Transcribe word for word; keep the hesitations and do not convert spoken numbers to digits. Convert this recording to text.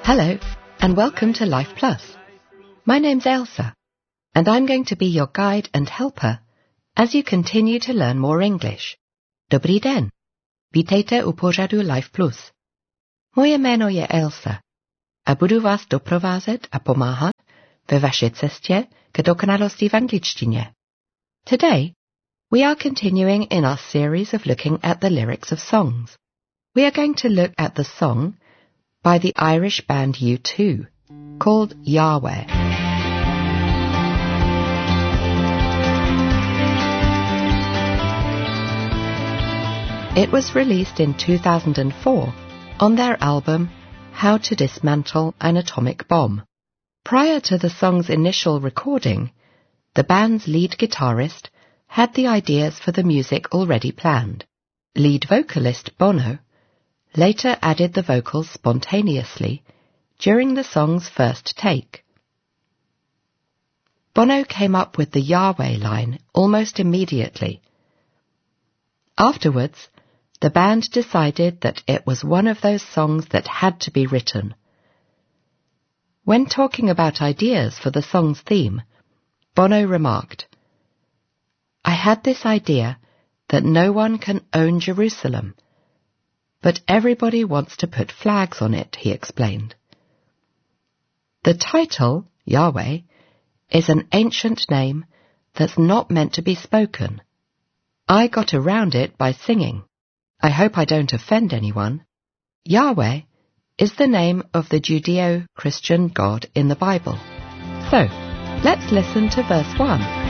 Hello, and welcome to Life Plus. My name's Elsa, and I'm going to be your guide and helper as you continue to learn more English. Dobrý den. Vítejte u pořadu Life Plus. Moje jméno je Elsa a budu vás doprovázet a pomáhat ve vaší cestě k dokonalosti v angličtině. Today, we are continuing in our series of looking at the lyrics of songs. We are going to look at the song by the Irish band U two, called Yahweh. It was released in two thousand four on their album How to Dismantle an Atomic Bomb. Prior to the song's initial recording, the band's lead guitarist had the ideas for the music already planned. Lead vocalist Bono later added the vocals spontaneously during the song's first take. Bono came up with the Yahweh line almost immediately. Afterwards, the band decided that it was one of those songs that had to be written. When talking about ideas for the song's theme, Bono remarked, "I had this idea that no one can own Jerusalem, but everybody wants to put flags on it," he explained. The title, Yahweh, is an ancient name that's not meant to be spoken. I got around it by singing. I hope I don't offend anyone. Yahweh is the name of the Judeo-Christian God in the Bible. So, let's listen to verse one.